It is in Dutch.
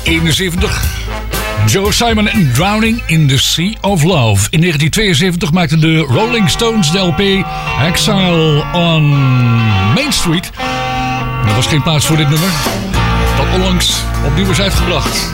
1971. Joe Simon en Drowning in the Sea of Love. In 1972 maakten de Rolling Stones de LP Exile on Main Street. Er was geen plaats voor dit nummer, dat onlangs opnieuw is uitgebracht.